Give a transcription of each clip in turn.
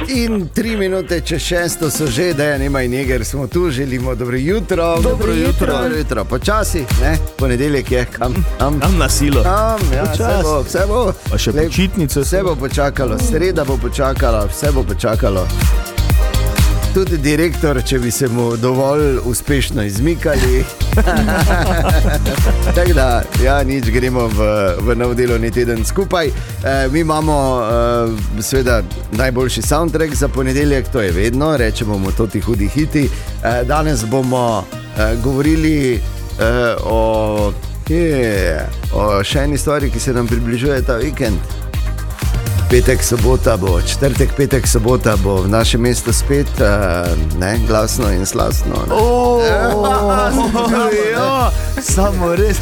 In 3 minute čez 6 so že, da je Nema in Neger, smo tu, želimo dobro jutro. Dobro jutro. Dobro jutro. Počasi, ne? Ponedeljek je, kam na silo. Vse bo. Pa še počitnice. Vse bo počakalo, sreda bo počakala, vse bo počakalo. Tudi direktor, če bi se mu dovolj uspešno izmikali. Tako da, ja, nič, gremo v nov delovni teden skupaj. Mi imamo seveda najboljši soundtrack za ponedeljek, to je vedno, rečemo mu toti hudi hiti. Danes bomo govorili o še eni stvari, ki se nam približuje ta vikend. Petek, sobota bo, četrtek, petek, sobota bo v našem mestu spet glasno in slastno. Samo res.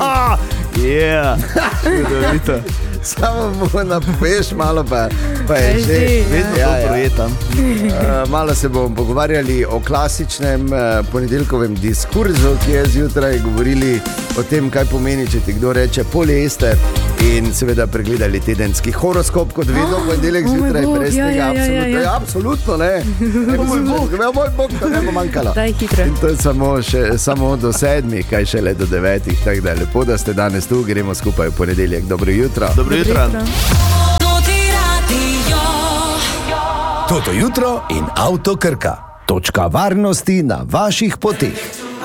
Samo mu napoveš malo, pa je že. Vedno dobro je tam. Malo se bomo pogovarjali o klasičnem ponedeljkovem diskurzu, ki je zjutraj govorili o tem, kaj pomeni, če ti kdo reče poliester. In seveda pregledali tedenski horoskop, kot vedno, ponedeljek zjutraj, brez tega. Absolutno ne. Moj bog, to ne bo manjkalo. In to je samo do 7, kaj šele do 9. Tako da lepo, da ste danes tu, gremo skupaj v ponedeljek. Dobro jutro. Dobro jutro. Toto jutro in Avto Krka. Točka varnosti na vaših poteh.